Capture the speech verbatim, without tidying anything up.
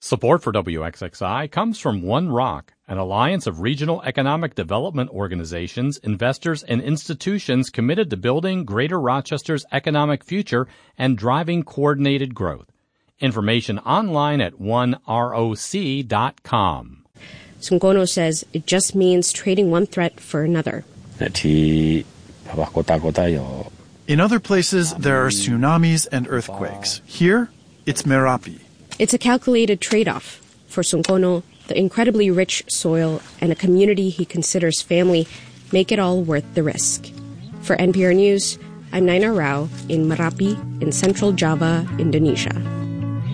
Support for W X X I comes from One Rock, an alliance of regional economic development organizations, investors, and institutions committed to building Greater Rochester's economic future and driving coordinated growth. Information online at one roc dot com. Sungkono says it just means trading one threat for another. In other places, there are tsunamis and earthquakes. Here, it's Merapi. It's a calculated trade-off. For Sungkono, the incredibly rich soil and a community he considers family make it all worth the risk. For N P R News, I'm Naina Rao in Merapi in central Java, Indonesia.